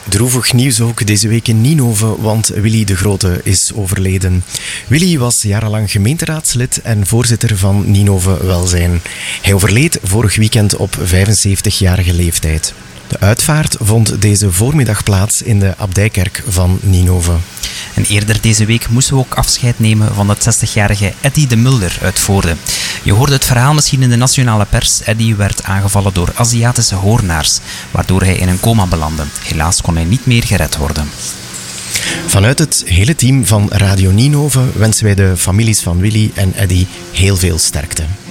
Droevig nieuws ook deze week in Ninove, want Willy de Grote is overleden. Willy was jarenlang gemeenteraadslid en voorzitter van Ninove Welzijn. Hij overleed vorig weekend op 75-jarige leeftijd. De uitvaart vond deze voormiddag plaats in de abdijkerk van Ninove. En eerder deze week moesten we ook afscheid nemen van het 60-jarige Eddy de Mulder uit Voorde. Je hoorde het verhaal misschien in de nationale pers. Eddy werd aangevallen door Aziatische hoornaars, waardoor hij in een coma belandde. Helaas kon hij niet meer gered worden. Vanuit het hele team van Radio Ninove wensen wij de families van Willy en Eddy heel veel sterkte.